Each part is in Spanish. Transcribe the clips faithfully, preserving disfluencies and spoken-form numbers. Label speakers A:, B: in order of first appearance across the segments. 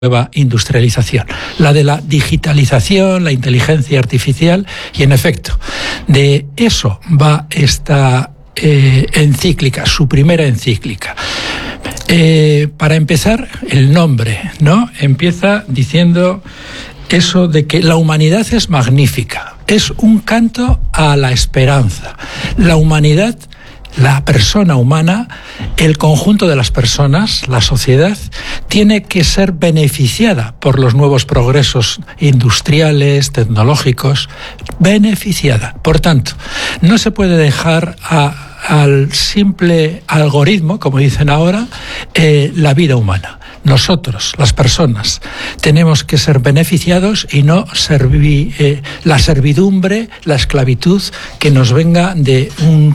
A: nueva industrialización, la de la digitalización, la inteligencia artificial, y en efecto, de eso va esta eh, encíclica, su primera encíclica. Eh, para empezar, el nombre, ¿no? Empieza diciendo eso de que la humanidad es magnífica, es un canto a la esperanza. La humanidad, la persona humana, el conjunto de las personas, la sociedad, tiene que ser beneficiada por los nuevos progresos industriales, tecnológicos, beneficiada. Por tanto, no se puede dejar a al simple algoritmo, como dicen ahora, eh, la vida humana. Nosotros, las personas, tenemos que ser beneficiados y no servi, eh, la servidumbre, la esclavitud que nos venga de un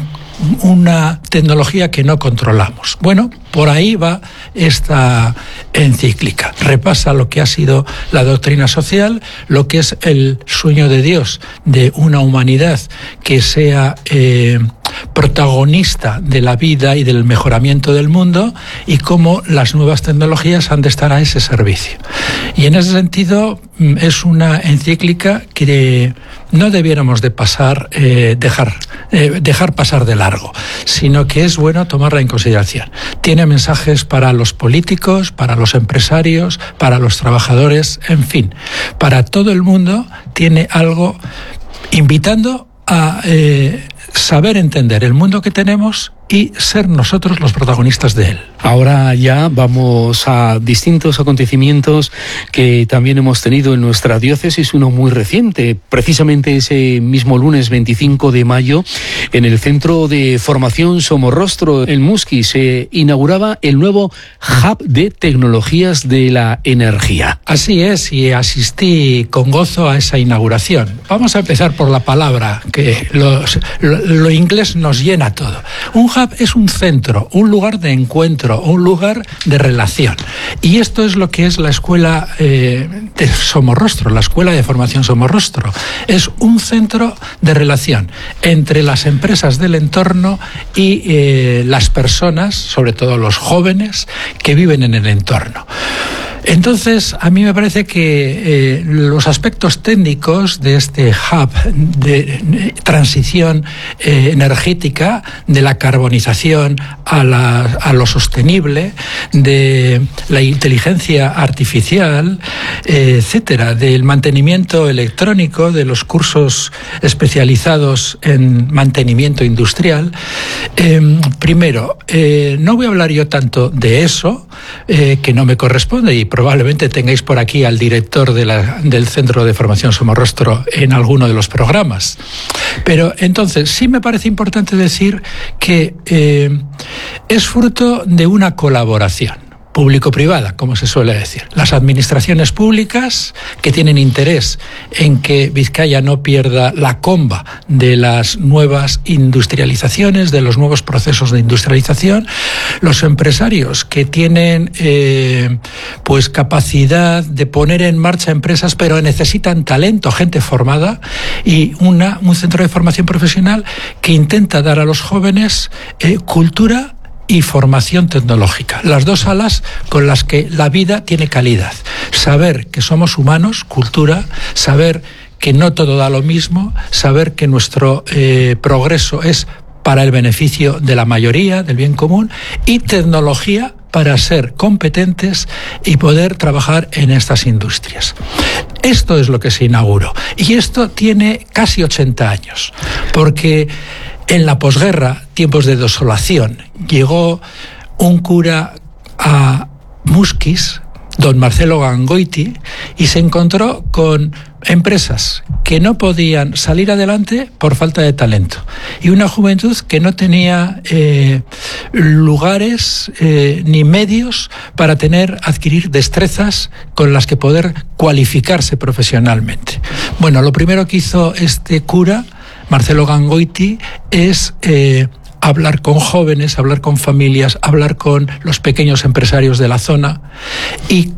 A: una tecnología que no controlamos. Bueno, por ahí va esta encíclica. Repasa lo que ha sido la doctrina social, lo que es el sueño de Dios de una humanidad que sea eh, protagonista de la vida y del mejoramiento del mundo, y cómo las nuevas tecnologías han de estar a ese servicio. Y en ese sentido es una encíclica que no debiéramos de pasar, eh, dejar, eh, dejar pasar de largo, sino que es bueno tomarla en consideración. Tiene mensajes para los políticos, para los empresarios, para los trabajadores, en fin, para todo el mundo. Tiene algo invitando a eh, saber entender el mundo que tenemos y ser nosotros los protagonistas de él.
B: Ahora ya vamos a distintos acontecimientos que también hemos tenido en nuestra diócesis, uno muy reciente, precisamente ese mismo lunes veinticinco de mayo, en el Centro de Formación Somorrostro, en Musqui, se inauguraba el nuevo Hub de Tecnologías de la Energía.
A: Así es, y asistí con gozo a esa inauguración. Vamos a empezar por la palabra, que los, lo, lo inglés nos llena todo. Un hub es un centro, un lugar de encuentro, un lugar de relación. Y esto es lo que es la escuela eh, de Somorrostro, la escuela de formación Somorrostro. Es un centro de relación entre las empresas del entorno y eh, las personas, sobre todo los jóvenes, que viven en el entorno. Entonces, a mí me parece que eh, los aspectos técnicos de este hub de transición eh, energética, de la carbonización a, la, a lo sostenible, de la inteligencia artificial, eh, etcétera, del mantenimiento electrónico, de los cursos especializados en mantenimiento industrial. Eh, primero, eh, no voy a hablar yo tanto de eso, eh, que no me corresponde, y probablemente tengáis por aquí al director de la, del Centro de Formación Somorrostro en alguno de los programas. Pero entonces sí me parece importante decir que eh, es fruto de una colaboración público-privada, como se suele decir. Las administraciones públicas, que tienen interés en que Vizcaya no pierda la comba de las nuevas industrializaciones, de los nuevos procesos de industrialización, los empresarios, que tienen eh, pues capacidad de poner en marcha empresas, pero necesitan talento, gente formada, y una, un centro de formación profesional que intenta dar a los jóvenes eh, cultura y formación tecnológica, las dos alas con las que la vida tiene calidad. Saber que somos humanos, cultura, saber que no todo da lo mismo, saber que nuestro eh, progreso es para el beneficio de la mayoría, del bien común, y tecnología para ser competentes y poder trabajar en estas industrias. Esto es lo que se inauguró, y esto tiene casi ochenta años, porque en la posguerra, tiempos de desolación, llegó un cura a Musquis, don Marcelo Gangoiti, y se encontró con empresas que no podían salir adelante por falta de talento, y una juventud que no tenía eh, lugares eh, ni medios para tener, adquirir destrezas con las que poder cualificarse profesionalmente. Bueno, lo primero que hizo este cura, Marcelo Gangoiti, es eh, hablar con jóvenes, hablar con familias, hablar con los pequeños empresarios de la zona, y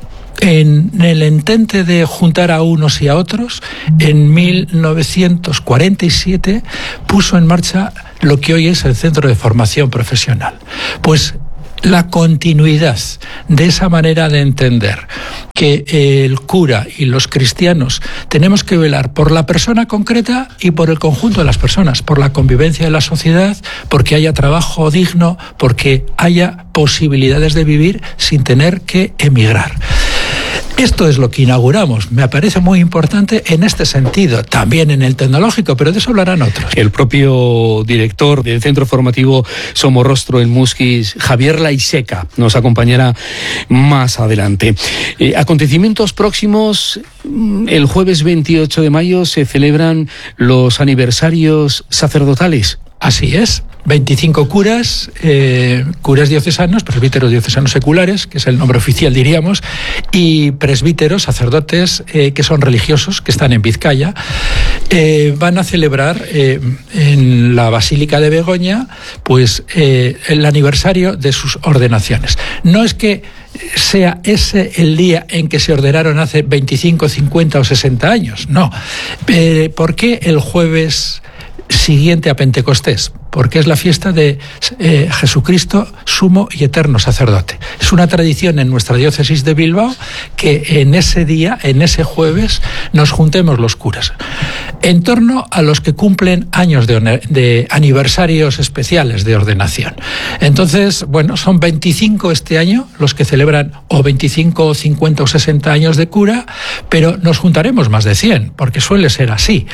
A: en el intento de juntar a unos y a otros, en mil novecientos cuarenta y siete puso en marcha lo que hoy es el Centro de Formación Profesional. Pues la continuidad de esa manera de entender que el cura y los cristianos tenemos que velar por la persona concreta y por el conjunto de las personas, por la convivencia de la sociedad, porque haya trabajo digno, porque haya posibilidades de vivir sin tener que emigrar. Esto es lo que inauguramos. Me parece muy importante en este sentido, también en el tecnológico, pero de eso hablarán otros.
B: El propio director del Centro Formativo Somorrostro en Musquis, Javier Laiseca, nos acompañará más adelante. Eh, acontecimientos próximos, el jueves veintiocho de mayo se celebran los aniversarios sacerdotales.
A: Así es, veinticinco curas, eh, curas diocesanos, presbíteros diocesanos seculares, que es el nombre oficial diríamos, y presbíteros, sacerdotes eh, que son religiosos, que están en Vizcaya, eh, van a celebrar eh, en la Basílica de Begoña pues eh, el aniversario de sus ordenaciones. No es que sea ese el día en que se ordenaron hace veinticinco, cincuenta o sesenta años, no. Eh, ¿Por qué el jueves siguiente a Pentecostés? Porque es la fiesta de eh, Jesucristo, sumo y eterno sacerdote. Es una tradición en nuestra diócesis de Bilbao que en ese día, en ese jueves, nos juntemos los curas, en torno a los que cumplen años de, de aniversarios especiales de ordenación. Entonces, bueno, son veinticinco este año los que celebran o veinticinco, o cincuenta o sesenta años de cura, pero nos juntaremos más de cien, porque suele ser así.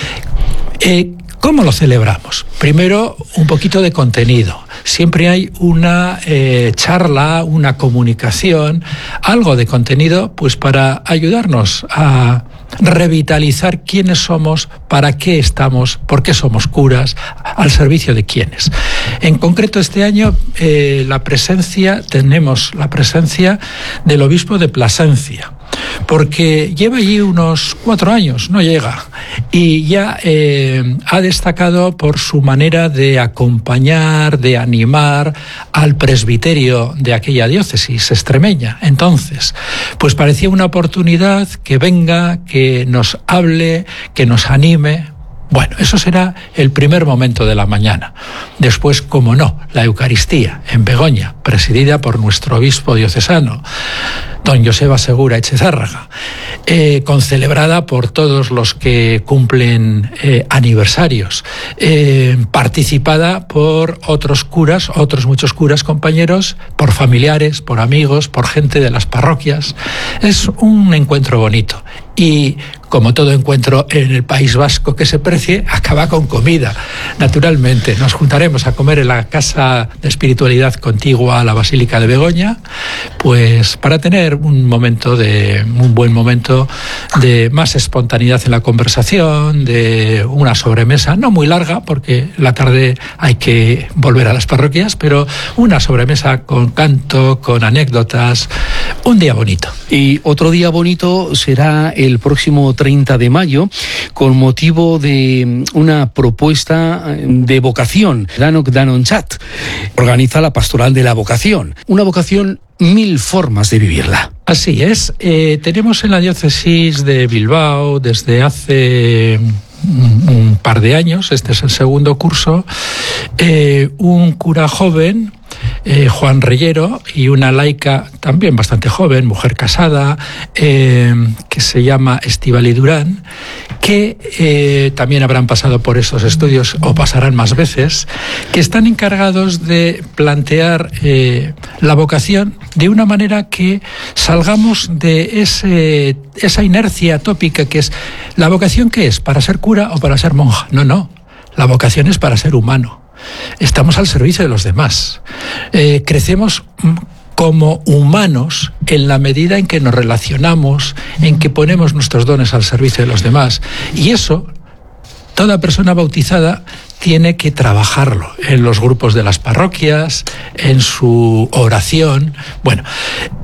A: Eh, ¿Cómo lo celebramos? Primero, un poquito de contenido. Siempre hay una eh, charla, una comunicación, algo de contenido, pues para ayudarnos a revitalizar quiénes somos, para qué estamos, por qué somos curas, al servicio de quiénes. En concreto, este año eh, la presencia, tenemos la presencia del obispo de Plasencia, porque lleva allí unos cuatro años, no llega, y ya eh, ha destacado por su manera de acompañar, de animar al presbiterio de aquella diócesis extremeña. Entonces, pues parecía una oportunidad que venga, que nos hable, que nos anime. Bueno, eso será el primer momento de la mañana. Después, como no, la Eucaristía en Begoña, presidida por nuestro obispo diocesano, don Joseba Segura Echezárraga, eh, concelebrada por todos los que cumplen eh, aniversarios, eh, participada por otros curas, otros muchos curas compañeros, por familiares, por amigos, por gente de las parroquias. Es un encuentro bonito. Y como todo encuentro en el País Vasco que se precie, acaba con comida. Naturalmente, nos juntaremos a comer en la Casa de Espiritualidad contigua a la Basílica de Begoña, pues para tener un momento de, un buen momento de más espontaneidad en la conversación, de una sobremesa, no muy larga, porque la tarde hay que volver a las parroquias, pero una sobremesa con canto, con anécdotas, un día bonito.
B: Y otro día bonito será el próximo treinta de mayo, con motivo de una propuesta de vocación. Danok Danonchat organiza la Pastoral de la Vocación. Una vocación, mil formas de vivirla.
A: Así es. Eh, tenemos en la diócesis de Bilbao desde hace un par de años, este es el segundo curso, eh, un cura joven, Eh, Juan Reyero, y una laica también bastante joven, mujer casada, eh, que se llama Estíbaliz Durán, que eh, también habrán pasado por estos estudios o pasarán más veces, que están encargados de plantear eh, la vocación de una manera que salgamos de ese, esa inercia tópica que es, ¿la vocación qué es? ¿Para ser cura o para ser monja? No, no, la vocación es para ser humano. Estamos al servicio de los demás. Eh, crecemos como humanos en la medida en que nos relacionamos, en que ponemos nuestros dones al servicio de los demás. Y eso, toda persona bautizada tiene que trabajarlo en los grupos de las parroquias, en su oración. Bueno,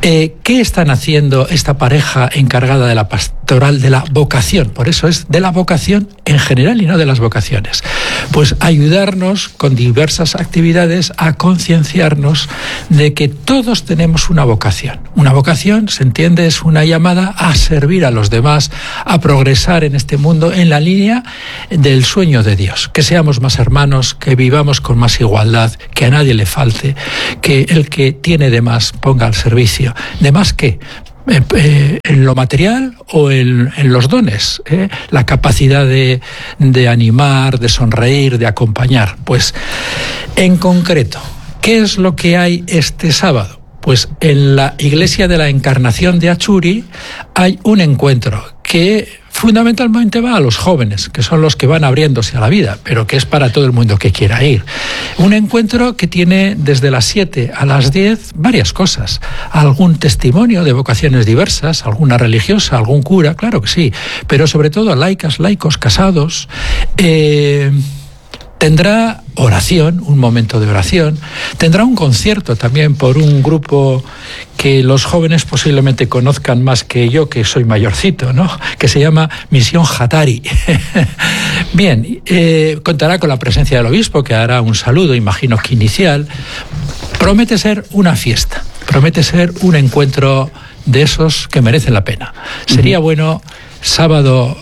A: Eh, ¿Qué están haciendo esta pareja encargada de la pastoral de la vocación? Por eso es de la vocación en general y no de las vocaciones. Pues ayudarnos con diversas actividades a concienciarnos de que todos tenemos una vocación. Una vocación, se entiende, es una llamada a servir a los demás, a progresar en este mundo en la línea del sueño de Dios. Que seamos más hermanos, que vivamos con más igualdad, que a nadie le falte, que el que tiene de más ponga al servicio. ¿De más qué? Eh, eh, en lo material o en, en los dones, eh, la capacidad de, de animar, de sonreír, de acompañar. Pues en concreto, ¿qué es lo que hay este sábado? Pues en la Iglesia de la Encarnación de Achuri hay un encuentro que fundamentalmente va a los jóvenes, que son los que van abriéndose a la vida, pero que es para todo el mundo que quiera ir. Un encuentro que tiene desde las siete a las diez varias cosas. Algún testimonio de vocaciones diversas, alguna religiosa, algún cura, claro que sí, pero sobre todo laicas, laicos, casados. Eh, Tendrá oración, un momento de oración. Tendrá un concierto también por un grupo que los jóvenes posiblemente conozcan más que yo, que soy mayorcito, ¿no? Que se llama Misión Hatari. Bien, eh, contará con la presencia del obispo, que hará un saludo, imagino que inicial. Promete ser una fiesta, promete ser un encuentro de esos que merecen la pena. Sería bueno sábado...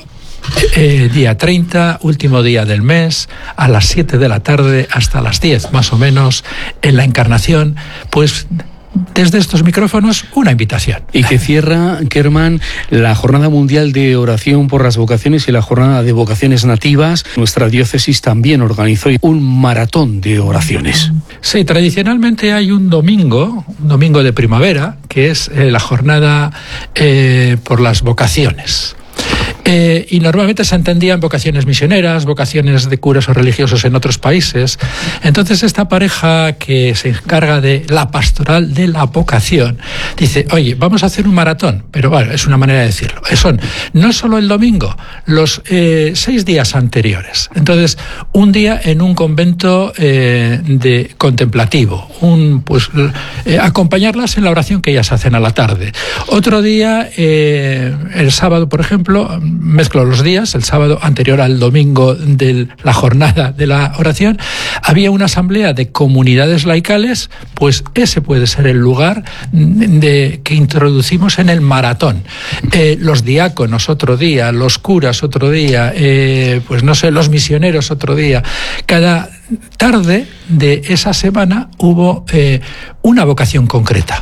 A: Eh, día treinta, último día del mes, a las siete de la tarde hasta las diez más o menos, en la Encarnación, pues desde estos micrófonos una invitación.
B: Y que cierra, Kerman, la Jornada Mundial de Oración por las Vocaciones y la Jornada de Vocaciones Nativas. Nuestra diócesis también organizó un maratón de oraciones.
A: Sí, tradicionalmente hay un domingo, un domingo de primavera, que es eh, la Jornada eh, por las Vocaciones. Eh, y normalmente se entendían vocaciones misioneras, vocaciones de curas o religiosos en otros países. Entonces esta pareja que se encarga de la pastoral de la vocación dice, oye, vamos a hacer un maratón, pero bueno, es una manera de decirlo. Son no solo el domingo, los eh, seis días anteriores. Entonces, un día en un convento eh, de contemplativo, un pues eh, acompañarlas en la oración que ellas hacen a la tarde. Otro día, eh, el sábado, por ejemplo, mezclo los días, el sábado anterior al domingo de la jornada de la oración, había una asamblea de comunidades laicales, pues ese puede ser el lugar de, que introducimos en el maratón. Eh, los diáconos otro día, los curas otro día, eh, pues no sé, los misioneros otro día. Cada tarde de esa semana hubo eh, una vocación concreta.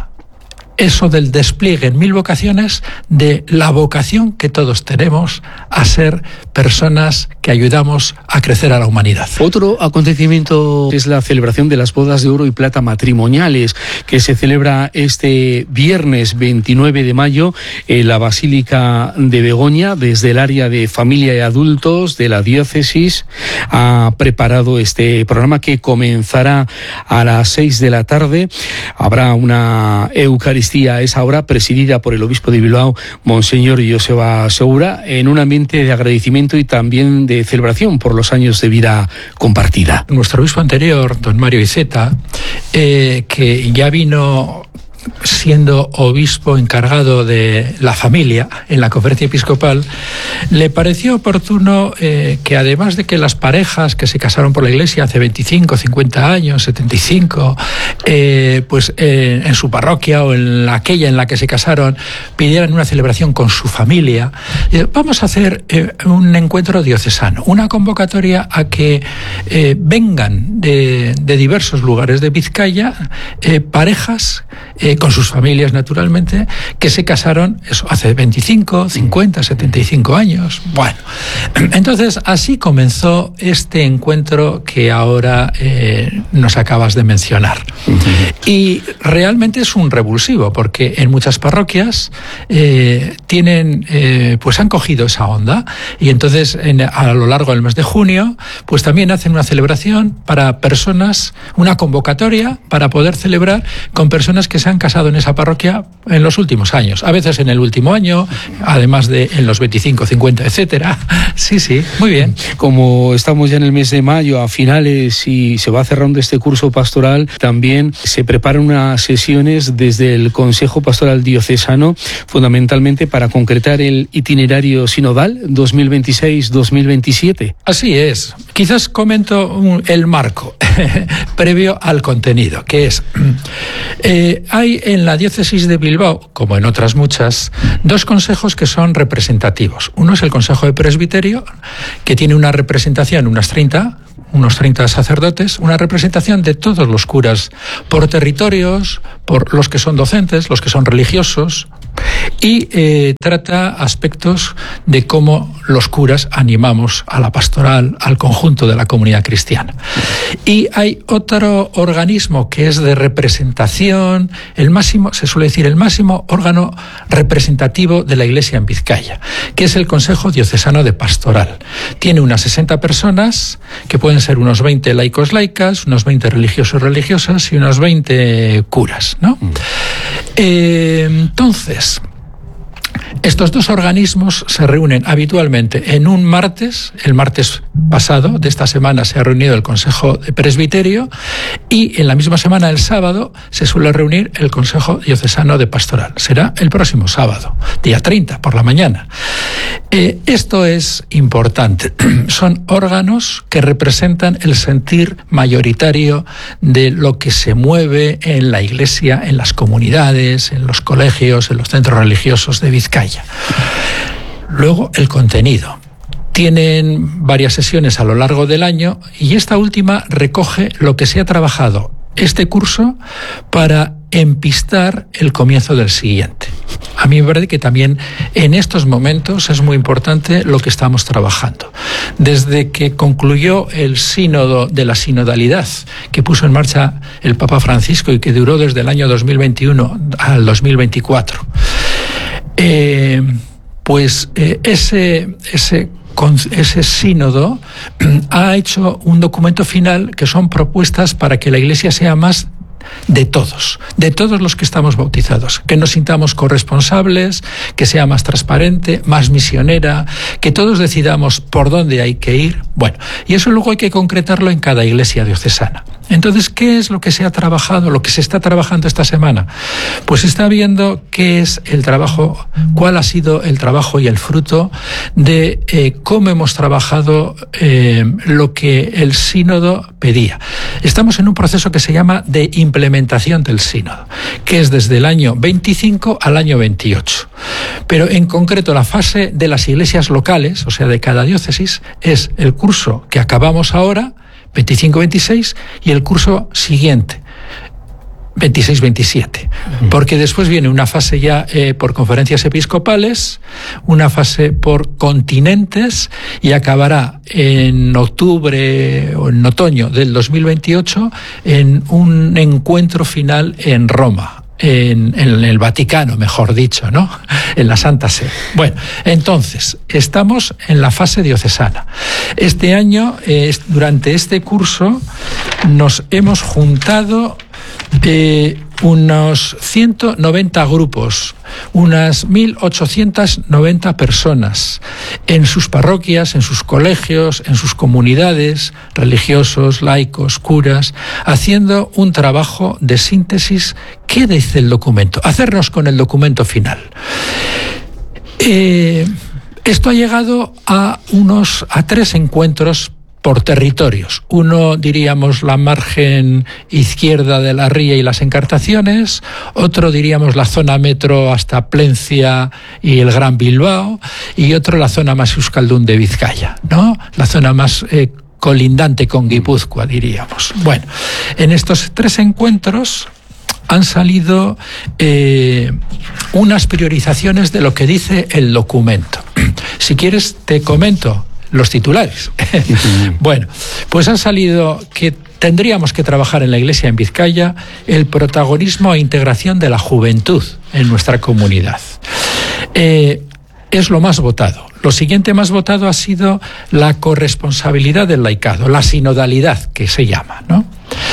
A: Eso del despliegue en mil vocaciones, de la vocación que todos tenemos a ser personas que ayudamos a crecer a la humanidad.
B: Otro acontecimiento es la celebración de las bodas de oro y plata matrimoniales, que se celebra este viernes veintinueve de mayo en la Basílica de Begoña. Desde el área de familia y adultos de la diócesis ha preparado este programa que comenzará a las seis de la tarde. Habrá una Eucaristía a esa hora, presidida por el obispo de Bilbao, Monseñor Joseba Segura, en un ambiente de agradecimiento y también de celebración por los años de vida compartida.
A: Nuestro obispo anterior, don Mario Iceta, eh, que ya vino siendo obispo encargado de la familia en la conferencia episcopal, le pareció oportuno eh, que además de que las parejas que se casaron por la Iglesia hace veinticinco, cincuenta años, setenta y cinco, eh, pues eh, en su parroquia o en aquella en la que se casaron, pidieran una celebración con su familia, eh, vamos a hacer eh, un encuentro diocesano, una convocatoria a que eh, vengan de, de diversos lugares de Vizcaya eh, parejas eh, con sus familias, naturalmente, que se casaron eso, hace veinticinco, cincuenta, setenta y cinco años. Bueno, entonces así comenzó este encuentro que ahora eh, nos acabas de mencionar. Uh-huh. Y realmente es un revulsivo, porque en muchas parroquias eh, tienen, eh, pues han cogido esa onda, y entonces en, a lo largo del mes de junio, pues también hacen una celebración para personas, una convocatoria para poder celebrar con personas que se se han casado en esa parroquia en los últimos años, a veces en el último año, además de en los veinticinco, cincuenta, etcétera. Sí, sí, muy bien.
B: Como estamos ya en el mes de mayo, a finales, y se va cerrando este curso pastoral, también se preparan unas sesiones desde el Consejo Pastoral Diocesano, fundamentalmente para concretar el itinerario sinodal dos mil veintiséis dos mil veintisiete.
A: Así es. Quizás comento un, el marco previo al contenido, que es, eh, hay en la diócesis de Bilbao, como en otras muchas, dos consejos que son representativos. Uno es el Consejo de Presbiterio, que tiene una representación, unas treinta, unos treinta sacerdotes, una representación de todos los curas, por territorios, por los que son docentes, los que son religiosos, y eh, trata aspectos de cómo los curas animamos a la pastoral, al conjunto de la comunidad cristiana. Y hay otro organismo que es de representación, el máximo, se suele decir, el máximo órgano representativo de la Iglesia en Vizcaya, que es el Consejo Diocesano de Pastoral. Tiene unas sesenta personas, que pueden ser unos veinte laicos laicas, unos veinte religiosos religiosas y unos veinte curas, ¿no? Mm. Eh, entonces, estos dos organismos se reúnen habitualmente en un martes. El martes pasado de esta semana se ha reunido el Consejo de Presbiterio, y en la misma semana, el sábado, se suele reunir el Consejo Diocesano de Pastoral. Será el próximo sábado, día treinta, por la mañana. Eh, esto es importante. Son órganos que representan el sentir mayoritario de lo que se mueve en la Iglesia, en las comunidades, en los colegios, en los centros religiosos de Vizcaya. Luego, el contenido. Tienen varias sesiones a lo largo del año, y esta última recoge lo que se ha trabajado este curso para empistar el comienzo del siguiente. A mí me parece que también en estos momentos es muy importante lo que estamos trabajando. Desde que concluyó el sínodo de la sinodalidad que puso en marcha el Papa Francisco y que duró desde el año dos mil veintiuno al dos mil veinticuatro, eh, pues eh, ese, ese Con ese sínodo ha hecho un documento final que son propuestas para que la Iglesia sea más de todos, de todos los que estamos bautizados, que nos sintamos corresponsables, que sea más transparente, más misionera, que todos decidamos por dónde hay que ir. Bueno, y eso luego hay que concretarlo en cada iglesia diocesana. Entonces, ¿qué es lo que se ha trabajado, lo que se está trabajando esta semana? Pues se está viendo qué es el trabajo, cuál ha sido el trabajo y el fruto de eh, cómo hemos trabajado eh, lo que el sínodo pedía. Estamos en un proceso que se llama de implementación del sínodo, que es desde el año veinticinco al año veintiocho. Pero en concreto la fase de las iglesias locales, o sea, de cada diócesis, es el curso que acabamos ahora, veinticinco veintiséis, y el curso siguiente, veintiséis veintisiete, porque después viene una fase ya eh, por conferencias episcopales, una fase por continentes, y acabará en octubre o en otoño del dos mil veintiocho en un encuentro final en Roma. En, en el Vaticano, mejor dicho, ¿no? En la Santa Sede. Bueno, entonces, estamos en la fase diocesana. Este año, eh, durante este curso, nos hemos juntado eh, unos ciento noventa grupos, unas mil ochocientas noventa personas, en sus parroquias, en sus colegios, en sus comunidades, religiosos, laicos, curas, haciendo un trabajo de síntesis. ¿Qué dice el documento? Hacernos con el documento final. Eh, esto ha llegado a unos, a tres encuentros por territorios. Uno, diríamos, la margen izquierda de la ría y las Encartaciones, otro, diríamos, la zona metro hasta Plencia y el Gran Bilbao, y otro la zona más euskaldún de Vizcaya, ¿no? La zona más eh, colindante con Guipúzcoa, diríamos. Bueno, en estos tres encuentros han salido eh, unas priorizaciones de lo que dice el documento. Si quieres, te comento los titulares. Bueno, pues han salido que tendríamos que trabajar en la Iglesia en Vizcaya el protagonismo e integración de la juventud en nuestra comunidad. Eh, es lo más votado. Lo siguiente más votado ha sido la corresponsabilidad del laicado, la sinodalidad, que se llama, ¿no?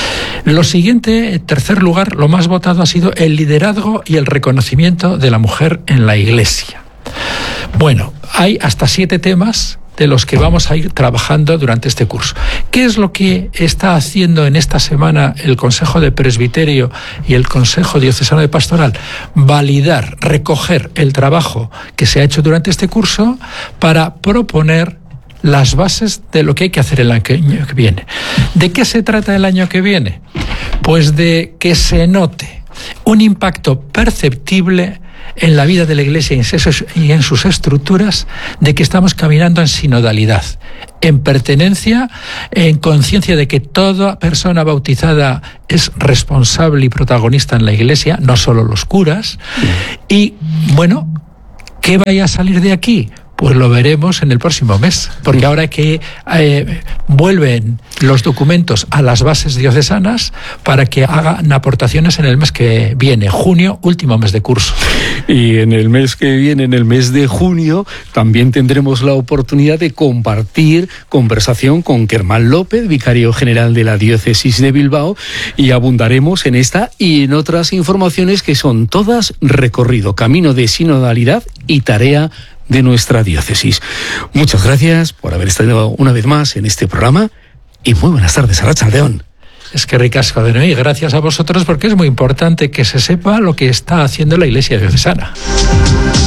A: Lo siguiente, en tercer lugar, lo más votado ha sido el liderazgo y el reconocimiento de la mujer en la Iglesia. Bueno, hay hasta siete temas de los que vamos a ir trabajando durante este curso. ¿Qué es lo que está haciendo en esta semana el Consejo de Presbiterio y el Consejo Diocesano de Pastoral? Validar, recoger el trabajo que se ha hecho durante este curso para proponer las bases de lo que hay que hacer el año que viene. ¿De qué se trata el año que viene? Pues de que se note un impacto perceptible en la vida de la Iglesia y en sus estructuras de que estamos caminando en sinodalidad, en pertenencia, en conciencia de que toda persona bautizada es responsable y protagonista en la Iglesia, no solo los curas. Y, bueno, ¿qué vaya a salir de aquí? Pues lo veremos en el próximo mes, porque ahora que eh, vuelven los documentos a las bases diocesanas para que hagan aportaciones en el mes que viene, junio, último mes de curso.
B: Y en el mes que viene, en el mes de junio, también tendremos la oportunidad de compartir conversación con Germán López, vicario general de la Diócesis de Bilbao, y abundaremos en esta y en otras informaciones que son todas recorrido, camino de sinodalidad y tarea de nuestra diócesis. Muchas gracias por haber estado una vez más en este programa y muy buenas tardes, Arratsaldeon.
A: Es que ricasco de nuevo y gracias a vosotros porque es muy importante que se sepa lo que está haciendo la Iglesia diocesana.